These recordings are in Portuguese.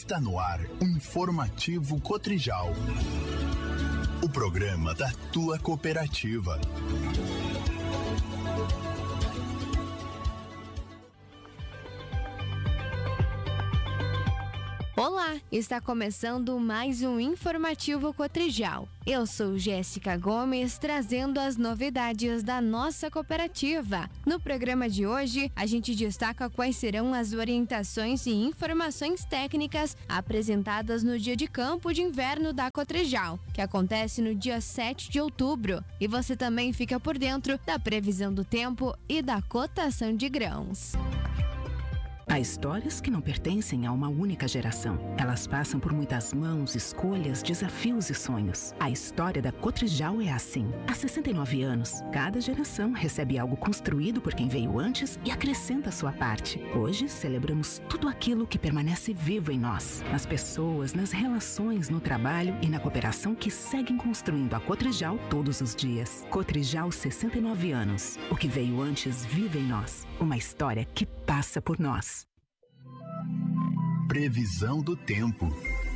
Está no ar o Informativo Cotrijal. O programa da tua cooperativa. Olá, está começando mais um Informativo Cotrijal. Eu sou Jéssica Gomes, trazendo as novidades da nossa cooperativa. No programa de hoje, a gente destaca quais serão as orientações e informações técnicas apresentadas no Dia de Campo de Inverno da Cotrijal, que acontece no dia 7 de outubro. E você também fica por dentro da previsão do tempo e da cotação de grãos. Há histórias que não pertencem a uma única geração. Elas passam por muitas mãos, escolhas, desafios e sonhos. A história da Cotrijal é assim. Há 69 anos, cada geração recebe algo construído por quem veio antes e acrescenta a sua parte. Hoje, celebramos tudo aquilo que permanece vivo em nós. Nas pessoas, nas relações, no trabalho e na cooperação que seguem construindo a Cotrijal todos os dias. Cotrijal, 69 anos. O que veio antes vive em nós. Uma história que passa por nós. Previsão do tempo.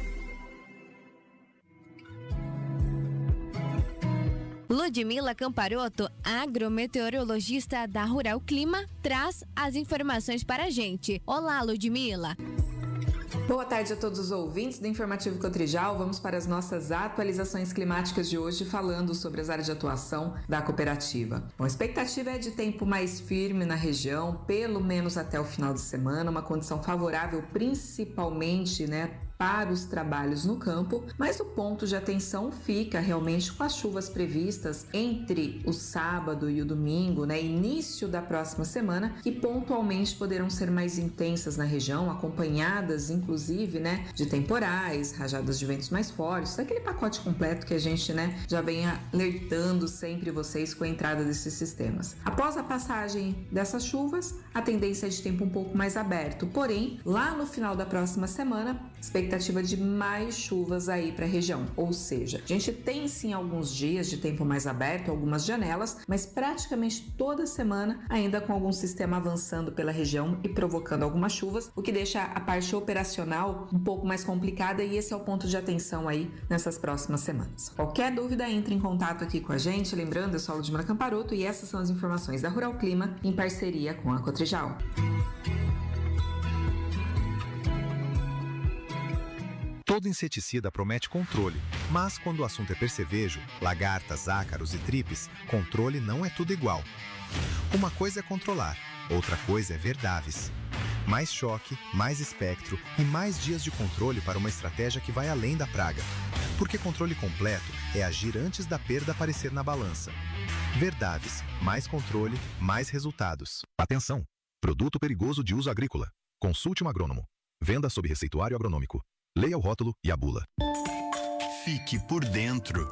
Ludmila Camparoto, agrometeorologista da Rural Clima, traz as informações para a gente. Olá, Ludmila. Boa tarde a todos os ouvintes do Informativo Cotrijal. Vamos para as nossas atualizações climáticas de hoje, falando sobre as áreas de atuação da cooperativa. Bom, a expectativa é de tempo mais firme na região, pelo menos até o final de semana, uma condição favorável principalmente, para os trabalhos no campo, mas o ponto de atenção fica realmente com as chuvas previstas entre o sábado e o domingo, início da próxima semana, que pontualmente poderão ser mais intensas na região, acompanhadas inclusive, de temporais, rajadas de ventos mais fortes, daquele pacote completo que a gente, já vem alertando sempre vocês com a entrada desses sistemas. Após a passagem dessas chuvas, a tendência é de tempo um pouco mais aberto, porém, lá no final da próxima semana, expectativa de mais chuvas aí para a região, ou seja, a gente tem sim alguns dias de tempo mais aberto, algumas janelas, mas praticamente toda semana ainda com algum sistema avançando pela região e provocando algumas chuvas, o que deixa a parte operacional um pouco mais complicada, e esse é o ponto de atenção aí nessas próximas semanas. Qualquer dúvida, entre em contato aqui com a gente, lembrando, eu sou a Ludmila Camparoto e essas são as informações da Rural Clima em parceria com a Cotrijal. Todo inseticida promete controle, mas quando o assunto é percevejo, lagartas, ácaros e tripes, controle não é tudo igual. Uma coisa é controlar, outra coisa é verdaves. Mais choque, mais espectro e mais dias de controle para uma estratégia que vai além da praga. Porque controle completo é agir antes da perda aparecer na balança. Verdaves, mais controle, mais resultados. Atenção! Produto perigoso de uso agrícola. Consulte um agrônomo. Venda sob receituário agronômico. Leia o rótulo e a bula. Fique por dentro.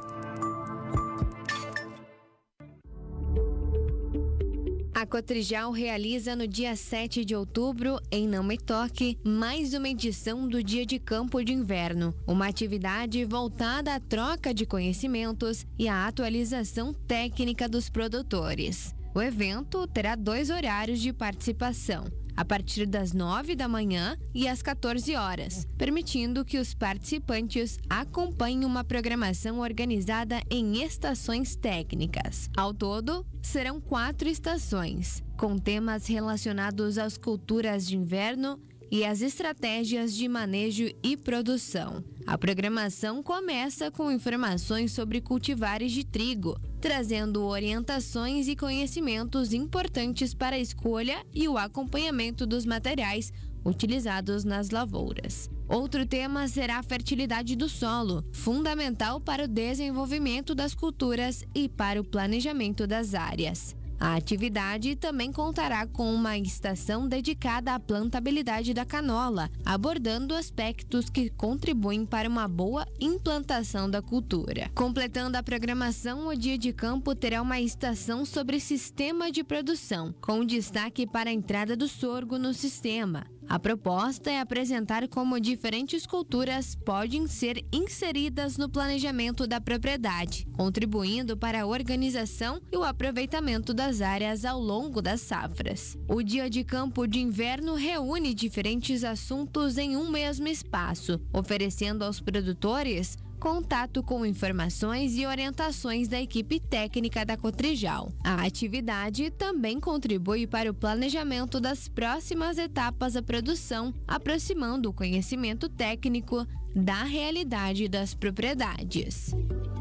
A Cotrijal realiza no dia 7 de outubro, em Não Me Toque, mais uma edição do Dia de Campo de Inverno, uma atividade voltada à troca de conhecimentos e à atualização técnica dos produtores. O evento terá 2 horários de participação, a partir das 9 da manhã e às 14 horas, permitindo que os participantes acompanhem uma programação organizada em estações técnicas. Ao todo, serão 4 estações, com temas relacionados às culturas de inverno e as estratégias de manejo e produção. A programação começa com informações sobre cultivares de trigo, trazendo orientações e conhecimentos importantes para a escolha e o acompanhamento dos materiais utilizados nas lavouras. Outro tema será a fertilidade do solo, fundamental para o desenvolvimento das culturas e para o planejamento das áreas. A atividade também contará com uma estação dedicada à plantabilidade da canola, abordando aspectos que contribuem para uma boa implantação da cultura. Completando a programação, o Dia de Campo terá uma estação sobre sistema de produção, com destaque para a entrada do sorgo no sistema. A proposta é apresentar como diferentes culturas podem ser inseridas no planejamento da propriedade, contribuindo para a organização e o aproveitamento das áreas ao longo das safras. O Dia de Campo de Inverno reúne diferentes assuntos em um mesmo espaço, oferecendo aos produtores contato com informações e orientações da equipe técnica da Cotrijal. A atividade também contribui para o planejamento das próximas etapas da produção, aproximando o conhecimento técnico da realidade das propriedades.